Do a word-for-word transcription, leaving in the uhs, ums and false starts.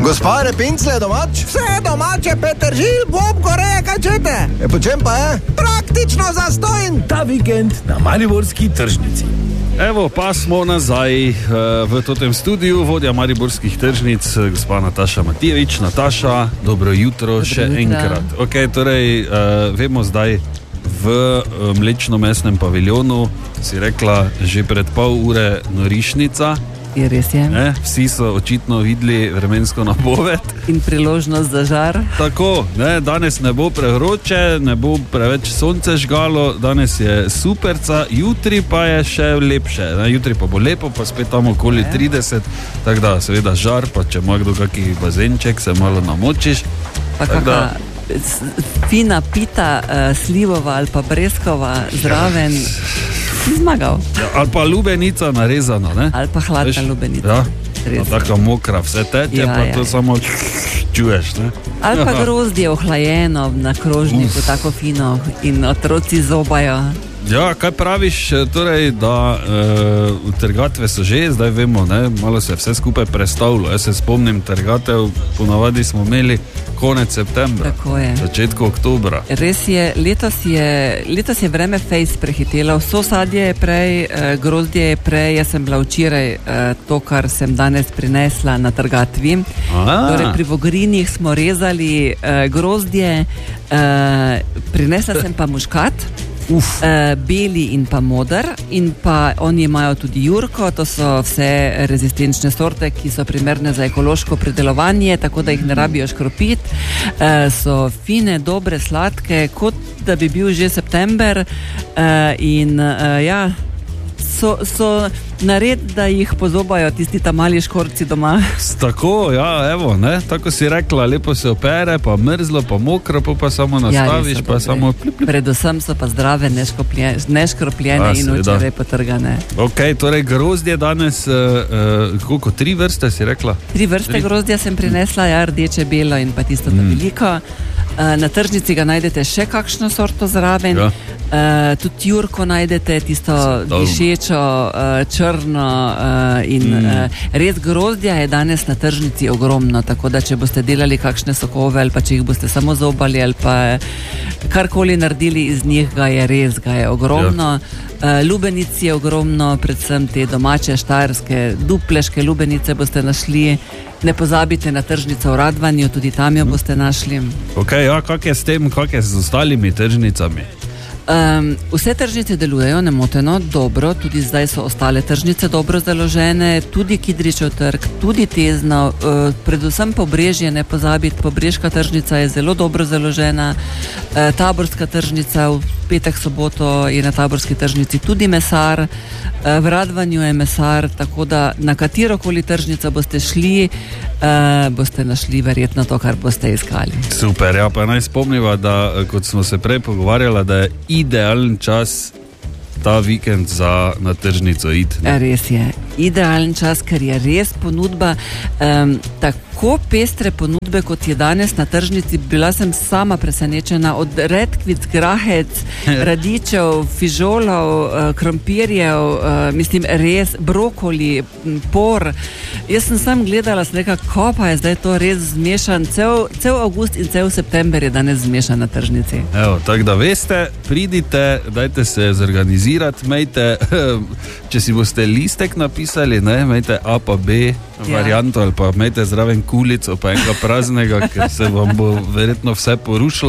Gospa Repincle je domač? Vse domače, Petržil, bob, goreje, kaj čete? E, po čem pa je? Praktično zastojn. Ta vikend na mariborski tržnici. Evo, pa smo nazaj v totem studiu, vodja mariborskih tržnic, gospa Nataša Matijevič. Nataša, dobro jutro, dobro še jutro. Enkrat. Ok, torej, uh, vemo zdaj v mlečno-mesnem paviljonu, si rekla, že pred pol ure norišnica. Je res je. Ne? Vsi so očitno videli vremensko napoved. In priložnost za žar. Tako, ne? Danes ne bo prevroče, ne bo preveč sonce žgalo, danes je superca, jutri pa je še lepše. Ne? Jutri pa bo lepo, pa spet tam okoli je. trideset, tako da seveda žar, pa če ima kdo kakih bazenček, se malo namočiš. Pa kakva fina pita, uh, slivova ali pa breskova zraven. Si zmagal. Ja, ali pa lubenica narezana, ne? Ali pa hladna Veš, lubenica. Ja, taka mokra, vse teče, ja, pa ja, to ja. samo čuješ, ne? Ali pa grozdje ohlajeno na krožniku, Uf. tako fino in otroci zobajo. Ja, kaj praviš, torej, da e, trgatve so že, zdaj vemo, ne, malo se je vse skupaj prestavilo. Jaz se spomnim, trgatev ponavadi smo imeli konec septembra, začetku oktobra. Res je, letos je, letos je vreme fejs prehitelo, vso sadje je prej, e, grozdje je prej, jaz sem bila včeraj e, to, kar sem danes prinesla na trgatvi. Torej, pri Vogrinih smo rezali e, grozdje, e, prinesla sem pa muškat. Uh, beli in pa moder in pa oni imajo tudi jurko, to so vse rezistenčne sorte, ki so primerne za ekološko pridelovanje, tako da jih ne rabijo škropiti, uh, so fine, dobre, sladke, kot da bi bil že september uh, in uh, ja, so, so nared, da jih pozobajo tisti ta mali škorci doma. Tako, ja, evo, ne, tako si rekla, lepo se opere, pa mrzlo, pa mokro, pa, pa samo nastaviš, ja, pa samo plip, plip. Predvsem so pa zdrave, neškropljene, neškropljene in včeraj potrgane. Ok, torej grozdje danes, uh, uh, koliko, tri vrste si rekla? Tri vrste tri. Grozdja sem prinesla, ja, rdeče, belo in pa tisto mm. veliko. Uh, na tržnici ga najdete še kakšno sorto zraven, ja. uh, tudi jurko najdete, tisto dišečo, uh, črno uh, in mm. uh, res grozdja je danes na tržnici ogromno, tako da če boste delali kakšne sokove ali pa če jih boste samo zobali ali pa karkoli naredili iz njih, ga je res, ga je ogromno. Ja. Uh, lubenic je ogromno, predvsem te domače, štajerske, dupleške lubenice boste našli. Ne pozabite na tržnico v Radvanju, tudi tam jo boste našli. Ok, ja, kak je s tem, kak je z ostalimi tržnicami? Um, vse tržnice delujejo nemoteno, dobro, tudi zdaj so ostale tržnice dobro založene, tudi Kidričev trg, tudi Tezno, uh, predvsem Pobrežje, ne pozabiti, Pobrežka tržnica je zelo dobro založena, uh, Taborska tržnica, v petek, soboto je na Taborski tržnici tudi mesar, uh, v Radvanju je mesar, tako da na katerokoli tržnica boste šli, uh, boste našli verjetno to, kar boste iskali. Super, ja, pa naj spomniva, da kot smo se prej pogovarjala, da je idealen čas ta vikend za na tržnico iti. Res je, idealen čas, ker je res ponudba, um, tako pestre ponudbe, kot je danes na tržnici. Bila sem sama presenečena od redkvic, grahec, radičev, fižolov, uh, krompirjev, uh, mislim, res, brokoli, por. Jaz sem sam gledala, sem rekla, ko pa je zdaj to res zmešan, cel, cel avgust in cel september je danes zmešan na tržnici. Evo, tako da veste, pridite, dajte se zorganizirati, mejte, če si boste listek napisali, ne, mejte A pa B varianto, ja. ali pa mejte zraven kulico, pa enega praznega, ker se vam bo verjetno vse porušilo.